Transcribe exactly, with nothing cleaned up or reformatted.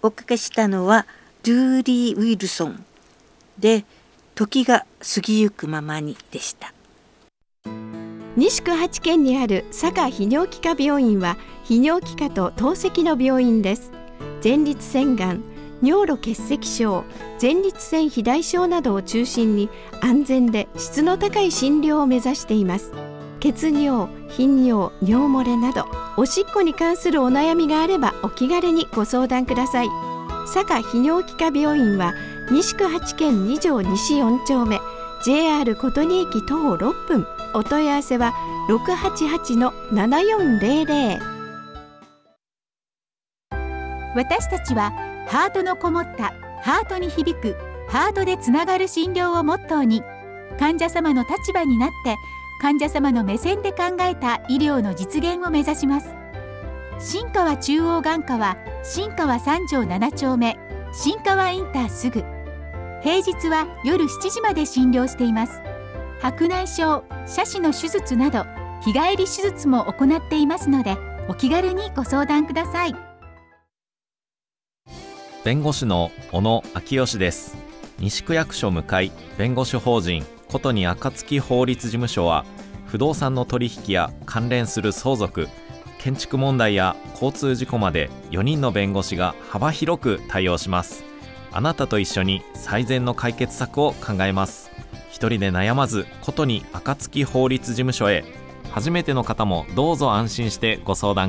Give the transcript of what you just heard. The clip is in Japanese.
おかけしたのはドゥーリー・ウィルソンで時が過ぎゆくままにでした。 西区八軒にある佐賀泌尿器科病院は泌尿器科と透析の病院です。前立腺がん、尿路結石症、前立腺肥大症などを中心に安全で質の高い診療を目指しています。血尿、頻尿、尿漏れなどおしっこに関するお悩みがあればお気軽にご相談ください。佐賀泌尿器科病院は西区八軒に条西よん丁目、 ジェイアール 琴仁駅徒歩ろっぷん。お問い合わせは ろくはちはちのななよんゼロゼロ。 私たちはハートのこもったハートに響くハートでつながる診療をモットーに、患者様の立場になって患者様の目線で考えた医療の実現を目指します。新川中央眼科は新川三条なな丁目、新川インターすぐ。平日は夜しちじまで診療しています。白内障、斜視の手術など日帰り手術も行っていますので、お気軽にご相談ください。 弁護士の小野昭義です。西区役所向かい弁護士法人琴仁暁法律事務所は、不動産の取引や関連する相続、建築問題や交通事故までよにんの弁護士が幅広く対応します。あなたと一緒に最善の解決策を考えます。一人で悩まず琴仁暁法律事務所へ。初めての方もどうぞ安心してご相談